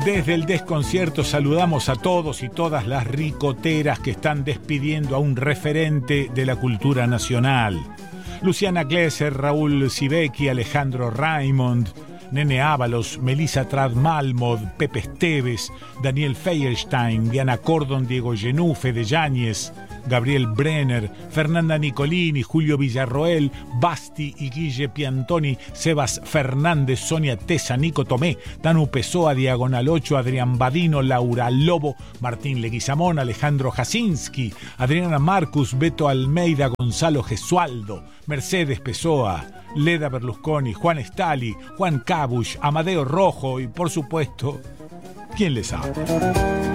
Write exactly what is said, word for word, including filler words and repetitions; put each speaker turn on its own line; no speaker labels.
Desde el desconcierto saludamos a todos y todas las ricoteras que están despidiendo a un referente de la cultura nacional. Luciana Glesser, Raúl Sivecki, Alejandro Raymond, Nene Ábalos, Melissa Trad-Malmod, Pepe Esteves, Daniel Feierstein, Diana Cordon, Diego Genú, Fede Yáñez, Gabriel Brenner, Fernanda Nicolini, Julio Villarroel, Basti y Guille Piantoni, Sebas Fernández, Sonia Tesa, Nico Tomé, Danu Pessoa, Diagonal ocho, Adrián Badino, Laura Lobo, Martín Leguizamón, Alejandro Jasinski, Adriana Marcus, Beto Almeida, Gonzalo Gesualdo, Mercedes Pessoa, Leda Berlusconi, Juan Stali, Juan Cabush, Amadeo Rojo y, por supuesto, ¿quién les habla?